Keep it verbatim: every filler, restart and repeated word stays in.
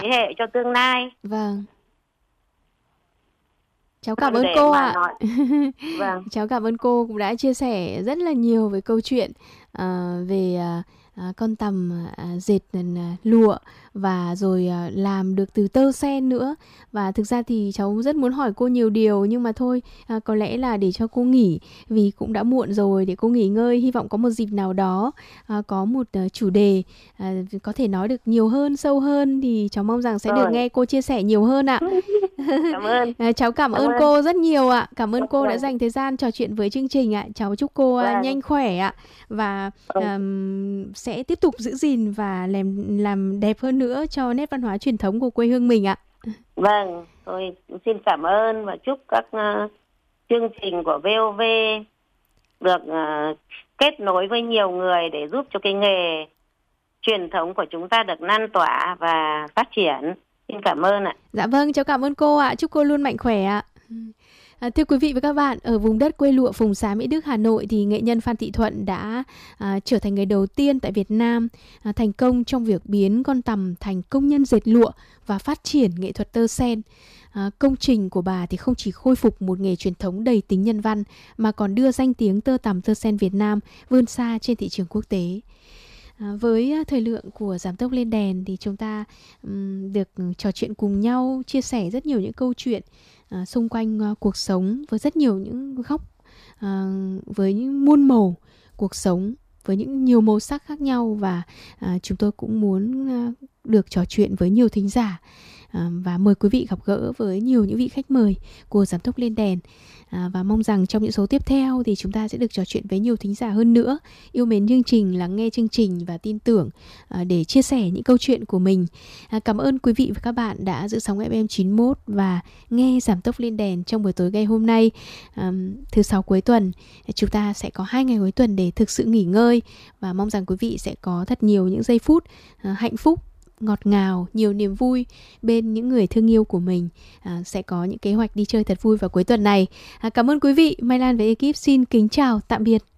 hệ cho tương lai. Vâng. Cháu cảm Còn ơn để cô mà ạ. nói, vâng, Cháu cảm ơn cô cũng đã chia sẻ rất là nhiều về câu chuyện à, về à, à, con tằm à, dệt à, lụa và rồi à, làm được từ tơ sen nữa. Và thực ra thì cháu rất muốn hỏi cô nhiều điều, nhưng mà thôi, à, có lẽ là để cho cô nghỉ, vì cũng đã muộn rồi, để cô nghỉ ngơi. Hy vọng có một dịp nào đó à, có một à, chủ đề à, có thể nói được nhiều hơn, sâu hơn, thì cháu mong rằng sẽ được rồi. nghe cô chia sẻ nhiều hơn ạ. Cảm ơn, À, cháu cảm cảm ơn ơn. cô rất nhiều ạ. Cảm ơn cô đã Vâng, dành thời gian trò chuyện với chương trình ạ. Cháu chúc cô à, vâng, nhanh khỏe ạ, và vâng, àm, sẽ tiếp tục giữ gìn và làm làm đẹp hơn nữa cho nét văn hóa truyền thống của quê hương mình ạ. vâng. Tôi xin cảm ơn và chúc các uh, chương trình của vê o vê được uh, kết nối với nhiều người để giúp cho cái nghề truyền thống của chúng ta được lan tỏa và phát triển. Xin cảm ơn ạ. Dạ vâng, cháu cảm ơn cô ạ. Chúc cô luôn mạnh khỏe ạ. À, thưa quý vị và các bạn, ở vùng đất quê lụa Phùng Xá, Mỹ Đức, Hà Nội thì nghệ nhân Phan Thị Thuận đã à, trở thành người đầu tiên tại Việt Nam à, thành công trong việc biến con tằm thành công nhân dệt lụa và phát triển nghệ thuật tơ sen. À, công trình của bà thì không chỉ khôi phục một nghề truyền thống đầy tính nhân văn, mà còn đưa danh tiếng tơ tằm tơ sen Việt Nam vươn xa trên thị trường quốc tế. À, với thời lượng của Giảm tốc lên đèn thì chúng ta um, được trò chuyện cùng nhau, chia sẻ rất nhiều những câu chuyện à, xung quanh à, cuộc sống với rất nhiều những góc, à, với những muôn màu cuộc sống, với những nhiều màu sắc khác nhau. Và à, chúng tôi cũng muốn à, được trò chuyện với nhiều thính giả, à, và mời quý vị gặp gỡ với nhiều những vị khách mời của Giảm tốc lên đèn. À, và mong rằng trong những số tiếp theo thì chúng ta sẽ được trò chuyện với nhiều thính giả hơn nữa, yêu mến chương trình, lắng nghe chương trình và tin tưởng à, để chia sẻ những câu chuyện của mình. À, cảm ơn quý vị và các bạn đã giữ sóng ép em chín mốt và nghe Giảm tốc lên đèn trong buổi tối ngày hôm nay, à, thứ sáu cuối tuần. Chúng ta sẽ có hai ngày cuối tuần để thực sự nghỉ ngơi, và mong rằng quý vị sẽ có thật nhiều những giây phút à, hạnh phúc, ngọt ngào, nhiều niềm vui bên những người thương yêu của mình. À, sẽ có những kế hoạch đi chơi thật vui vào cuối tuần này. À, cảm ơn quý vị. Mai Lan và ekip xin kính chào, tạm biệt.